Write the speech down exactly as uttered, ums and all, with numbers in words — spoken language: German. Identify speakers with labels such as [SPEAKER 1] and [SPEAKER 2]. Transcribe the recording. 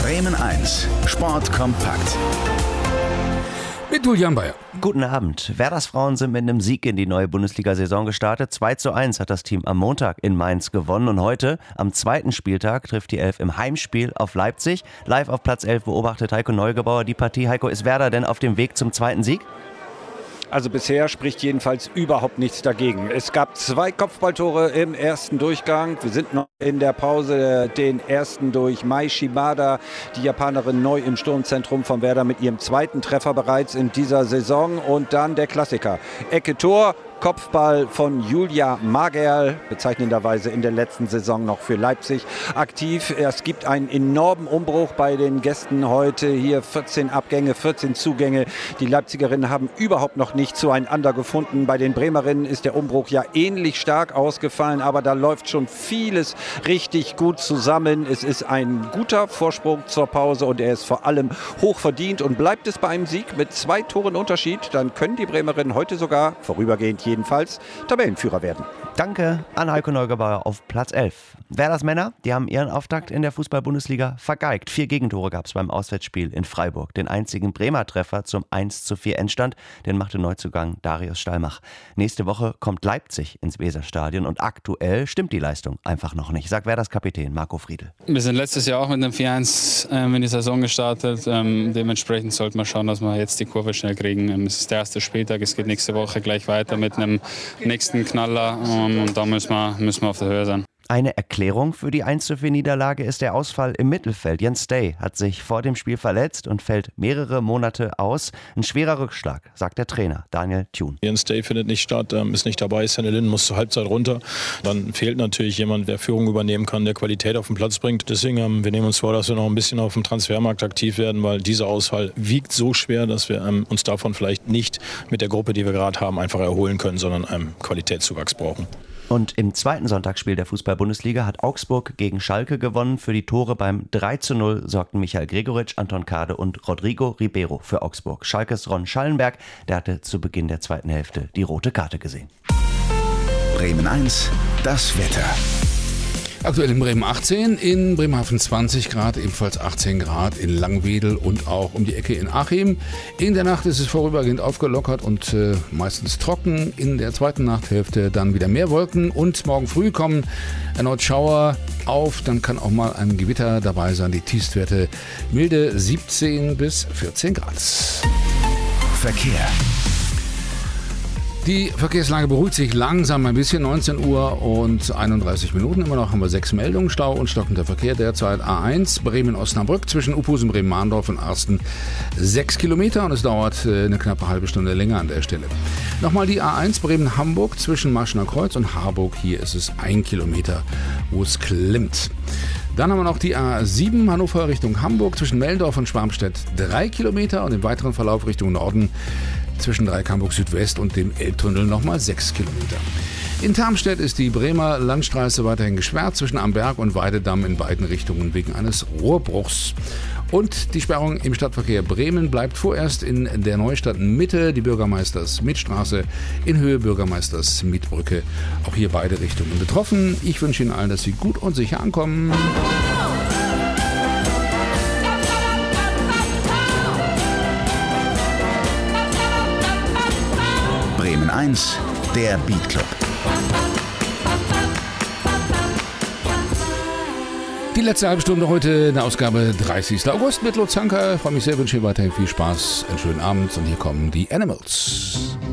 [SPEAKER 1] Bremen eins, Sport kompakt.
[SPEAKER 2] Mit Julian Bayer.
[SPEAKER 3] Guten Abend. Werders Frauen sind mit einem Sieg in die neue Bundesliga-Saison gestartet. zwei zu eins hat das Team am Montag in Mainz gewonnen. Und heute, am zweiten Spieltag, trifft die Elf im Heimspiel auf Leipzig. Live auf Platz elf beobachtet Heiko Neugebauer die Partie. Heiko, ist Werder denn auf dem Weg zum zweiten Sieg?
[SPEAKER 4] Also bisher spricht jedenfalls überhaupt nichts dagegen. Es gab zwei Kopfballtore im ersten Durchgang. Wir sind noch in der Pause, den ersten durch Mai Shimada, die Japanerin neu im Sturmzentrum von Werder mit ihrem zweiten Treffer bereits in dieser Saison. Und dann der Klassiker. Ecke Tor. Kopfball von Julia Magerl, bezeichnenderweise in der letzten Saison noch für Leipzig aktiv. Es gibt einen enormen Umbruch bei den Gästen heute. Hier vierzehn Abgänge, vierzehn Zugänge. Die Leipzigerinnen haben überhaupt noch nicht zueinander gefunden. Bei den Bremerinnen ist der Umbruch ja ähnlich stark ausgefallen, aber da läuft schon vieles richtig gut zusammen. Es ist ein guter Vorsprung zur Pause und er ist vor allem hoch verdient. Und bleibt es bei einem Sieg mit zwei Toren Unterschied, dann können die Bremerinnen heute sogar vorübergehend jedenfalls Tabellenführer werden.
[SPEAKER 3] Danke an Heiko Neugebauer auf Platz elf. Werders Männer, die haben ihren Auftakt in der Fußball-Bundesliga vergeigt. Vier Gegentore gab es beim Auswärtsspiel in Freiburg. Den einzigen Bremer Treffer zum eins zu vier Endstand, den machte Neuzugang Darius Stallmach. Nächste Woche kommt Leipzig ins Weserstadion und aktuell stimmt die Leistung einfach noch nicht, sagt Werders Kapitän Marco Friedl.
[SPEAKER 5] Wir sind letztes Jahr auch mit einem vier eins ähm, in die Saison gestartet. Ähm, dementsprechend sollten wir schauen, dass wir jetzt die Kurve schnell kriegen. Ähm, es ist der erste Spieltag, es geht nächste Woche gleich weiter mit einem nächsten Knaller ähm, und da müssen wir, müssen wir auf der Höhe sein.
[SPEAKER 3] Eine Erklärung für die eins zu vier Niederlage ist der Ausfall im Mittelfeld. Jens Day hat sich vor dem Spiel verletzt und fällt mehrere Monate aus. Ein schwerer Rückschlag, sagt der Trainer Daniel Thune.
[SPEAKER 6] Jens Day findet nicht statt, ist nicht dabei. Sanne Lind muss zur Halbzeit runter. Dann fehlt natürlich jemand, der Führung übernehmen kann, der Qualität auf den Platz bringt. Deswegen, wir nehmen uns vor, dass wir noch ein bisschen auf dem Transfermarkt aktiv werden, weil dieser Ausfall wiegt so schwer, dass wir uns davon vielleicht nicht mit der Gruppe, die wir gerade haben, einfach erholen können, sondern einen Qualitätszuwachs brauchen.
[SPEAKER 3] Und im zweiten Sonntagsspiel der Fußball-Bundesliga hat Augsburg gegen Schalke gewonnen. Für die Tore beim drei zu null sorgten Michael Gregoritsch, Anton Kade und Rodrigo Ribeiro für Augsburg. Schalkes Ron Schallenberg, der hatte zu Beginn der zweiten Hälfte die rote Karte gesehen.
[SPEAKER 1] Bremen eins, das Wetter.
[SPEAKER 2] Aktuell in Bremen achtzehn, in Bremerhaven zwanzig Grad, ebenfalls achtzehn Grad in Langwedel und auch um die Ecke in Achim. In der Nacht ist es vorübergehend aufgelockert und äh, meistens trocken. In der zweiten Nachthälfte dann wieder mehr Wolken und morgen früh kommen erneut Schauer auf. Dann kann auch mal ein Gewitter dabei sein. Die Tiefstwerte milde siebzehn bis vierzehn Grad.
[SPEAKER 1] Verkehr.
[SPEAKER 2] Die Verkehrslage beruhigt sich langsam ein bisschen. neunzehn Uhr und einunddreißig Minuten. Immer noch haben wir sechs Meldungen. Stau und stockender Verkehr derzeit. A eins Bremen-Osnabrück zwischen Uphusen, Bremen-Mahndorf und Arsten sechs Kilometer und es dauert eine knappe halbe Stunde länger an der Stelle. Nochmal die A eins Bremen-Hamburg zwischen Marschener Kreuz und Harburg. Hier ist es ein Kilometer, wo es klemmt. Dann haben wir noch die A sieben Hannover Richtung Hamburg zwischen Meldorf und Schwarmstedt drei Kilometer und im weiteren Verlauf Richtung Norden zwischen Dreieck Hamburg Südwest und dem Elbtunnel nochmal sechs Kilometer. In Tarmstedt ist die Bremer Landstraße weiterhin gesperrt zwischen Amberg und Weidedamm in beiden Richtungen wegen eines Rohrbruchs. Und die Sperrung im Stadtverkehr Bremen bleibt vorerst in der Neustadtmitte, die Bürgermeisters-Mietstraße in Höhe Bürgermeisters-Mietbrücke. Auch hier beide Richtungen betroffen. Ich wünsche Ihnen allen, dass Sie gut und sicher ankommen.
[SPEAKER 1] Bremen eins, der Beat Club.
[SPEAKER 2] Die letzte halbe Stunde heute, eine Ausgabe dreißigsten August mit Lutz Hanker. Ich freue mich sehr, wünsche Ihnen weiterhin viel Spaß, einen schönen Abend und hier kommen die Animals.